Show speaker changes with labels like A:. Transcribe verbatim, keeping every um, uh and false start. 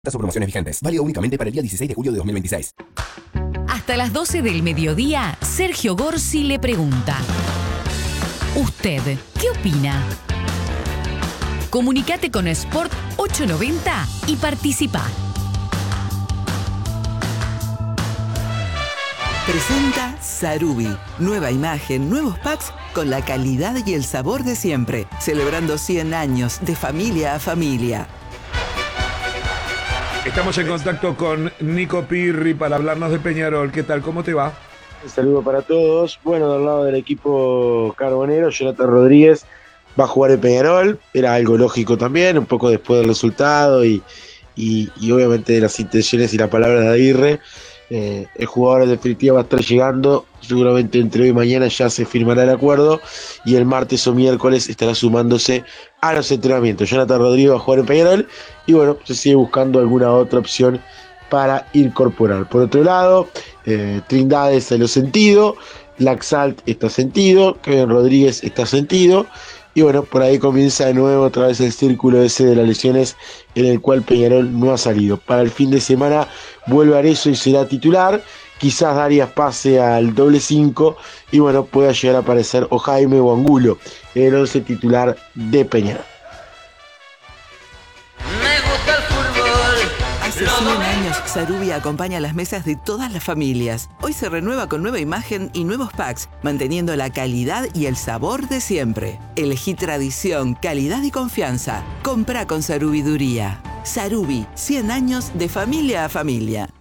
A: Estas son promociones vigentes. Válido únicamente para el día dieciséis de julio de dos mil veintiséis.
B: Hasta las doce del mediodía, Sergio Gorsi le pregunta: ¿usted qué opina? Comunicate con Sport ochocientos noventa y participa.
C: Presenta Sarubi. Nueva imagen, nuevos packs con la calidad y el sabor de siempre. Celebrando cien años de familia a familia.
D: Estamos en contacto con Nico Pirri para hablarnos de Peñarol. ¿Qué tal? ¿Cómo te va?
E: Un saludo para todos. Bueno, del lado del equipo carbonero, Jonathan Rodríguez va a jugar en Peñarol. Era algo lógico también, un poco después del resultado y, y, y obviamente de las intenciones y las palabras de Aguirre. Eh, el jugador en definitiva va a estar llegando. Seguramente entre hoy y mañana ya se firmará el acuerdo y el martes o miércoles estará sumándose a los entrenamientos. Jonathan Rodríguez va a jugar en Peñarol y bueno, se sigue buscando alguna otra opción para incorporar. Por otro lado, eh, Trindade salió sentido, Laxalt está sentido, Kevin Rodríguez está sentido y bueno, por ahí comienza de nuevo otra vez el círculo ese de las lesiones en el cual Peñarol no ha salido. Para el fin de semana vuelve Arezzo y será titular. Quizás Darias pase al doble cinco y bueno, pueda llegar a aparecer o Jaime o Angulo en el once titular de Peñarol.
C: Hace cien años, Sarubi acompaña las mesas de todas las familias. Hoy se renueva con nueva imagen y nuevos packs, manteniendo la calidad y el sabor de siempre. Elegí tradición, calidad y confianza. Compra con Sarubiduría. Sarubi, cien años de familia a familia.